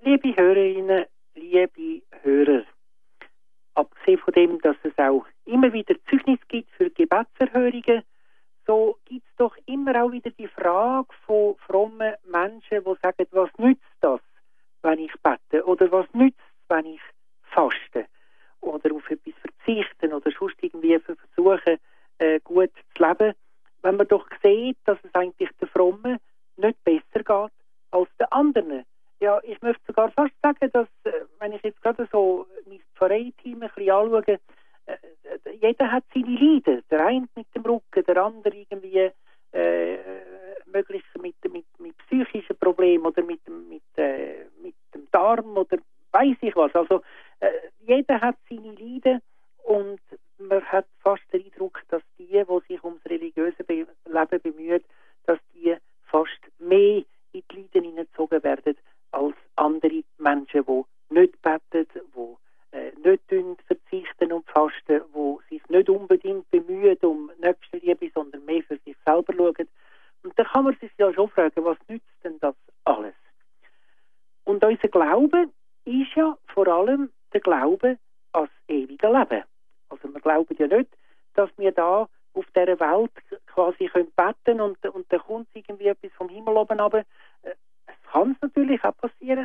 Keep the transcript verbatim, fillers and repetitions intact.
Liebe Hörerinnen, liebe Hörer, abgesehen von dem, dass es auch immer wieder Zeugnis gibt für Gebetserhörungen, so gibt es doch immer auch wieder die Frage von frommen Menschen, die sagen, was nützt das, wenn ich bete? Oder was nützt es, wenn ich faste? Oder auf etwas verzichten oder sonst irgendwie versuchen, äh, gut zu leben, wenn man doch sieht, dass es eigentlich den Frommen nicht besser geht als den anderen. Ja, ich möchte sogar fast sagen, dass, äh, wenn ich jetzt gerade so mein Pfarreiteam ein bisschen anschaue, äh, jeder hat seine Leiden. Der eine mit dem Rücken, der andere irgendwie äh, möglichst mit, mit, mit psychischen Problemen oder mit, mit, äh, mit dem Darm oder weiss ich was. Also äh, jeder hat seine Leiden und man hat fast den Eindruck, dass die, die sich ums religiöse Be- Leben bemühen, dass die fast mehr in die Leiden hineingezogen werden als andere Menschen, die nicht beten, die äh, nicht verzichten und fasten, die sich nicht unbedingt bemühen um Nächstenliebe, sondern mehr für sich selber schauen. Und da kann man sich ja schon fragen, was nützt denn das alles? Und unser Glaube ist ja vor allem der Glaube an das ewige Leben. Also wir glauben ja nicht, dass wir da auf dieser Welt quasi können beten und, und dann kommt irgendwie etwas vom Himmel oben runter. Es kann natürlich auch passieren,